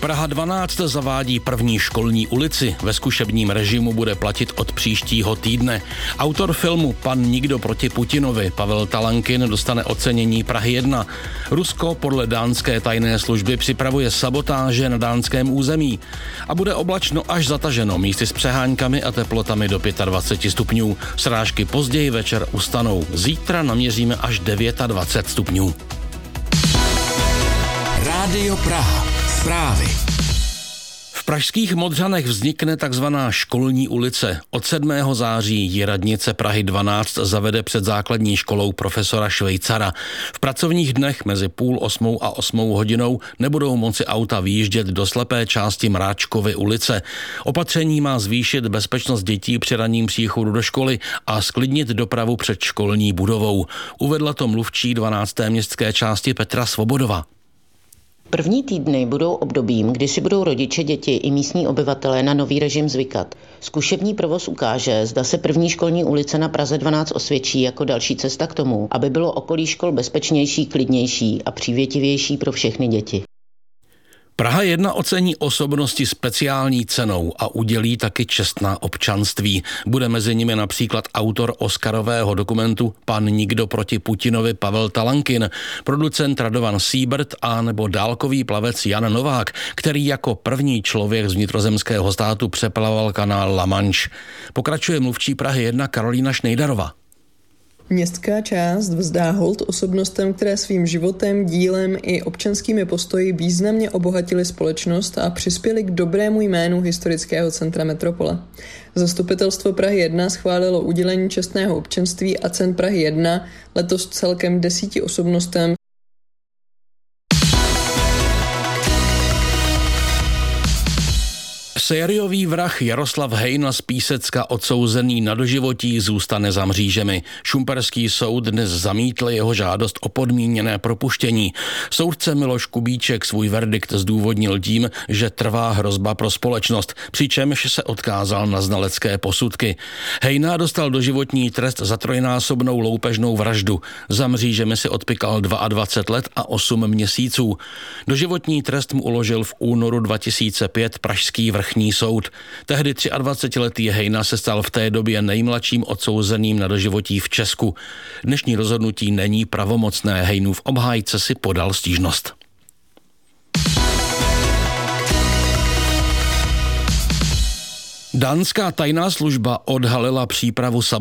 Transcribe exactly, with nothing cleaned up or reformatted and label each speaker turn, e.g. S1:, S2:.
S1: Praha dvanáct zavádí první školní ulici. Ve zkušebním režimu bude platit od příštího týdne. Autor filmu Pan nikdo proti Putinovi Pavel Talankin dostane ocenění Prahy jedna. Rusko podle dánské tajné služby připravuje sabotáže na dánském území. A bude oblačno až zataženo, místy s přeháňkami a teplotami do dvacet pět stupňů. Srážky později večer ustanou. Zítra naměříme až dvacet devět stupňů.
S2: Rádio Praha. Zprávy.
S1: V pražských Modřanech vznikne takzvaná školní ulice. Od sedmého září ji radnice Prahy dvanáct zavede před základní školou profesora Švejcara. V pracovních dnech mezi půl osmou a osmou hodinou nebudou moci auta vyjíždět do slepé části Mráčkovy ulice. Opatření má zvýšit bezpečnost dětí při ranním příchodu do školy a sklidnit dopravu před školní budovou. Uvedla to mluvčí dvanácté městské části Petra Svobodova.
S3: První týdny budou obdobím, kdy si budou rodiče, děti i místní obyvatelé na nový režim zvykat. Zkušební provoz ukáže, zda se první školní ulice na Praze dvanáct osvědčí jako další cesta k tomu, aby bylo okolí škol bezpečnější, klidnější a přívětivější pro všechny děti.
S1: Praha jedna ocení osobnosti speciální cenou a udělí taky čestná občanství. Bude mezi nimi například autor oscarového dokumentu Pan nikdo proti Putinovi Pavel Talankin, producent Radovan Siebert a nebo dálkový plavec Jan Novák, který jako první člověk z vnitrozemského státu přeplaval kanál La Manche. Pokračuje mluvčí Prahy jedna Karolína Šnejdarová.
S4: Městská část vzdá hold osobnostem, které svým životem, dílem i občanskými postoji významně obohatily společnost a přispěly k dobrému jménu historického centra metropole. Zastupitelstvo Prahy jedna schválilo udělení čestného občanství a cen Prahy jedna letos celkem desíti osobnostem.
S1: Sériový vrah Jaroslav Hejna z Písecka, odsouzený na doživotí, zůstane za mřížemi. Šumperský soud dnes zamítl jeho žádost o podmíněné propuštění. Soudce Miloš Kubíček svůj verdikt zdůvodnil tím, že trvá hrozba pro společnost, přičemž se odkázal na znalecké posudky. Hejna dostal doživotní trest za trojnásobnou loupežnou vraždu. Za mřížemi si odpykal dvacet dva let a osm měsíců. Doživotní trest mu uložil v únoru dva tisíce pět pražský vrchní soud. Tehdy dvacetiletý Hejna se stal v té době nejmladším odsouzeným na doživotí v Česku. Dnešní rozhodnutí není pravomocné. Hejnův obhájce si podal stížnost. Dánská tajná služba odhalila přípravu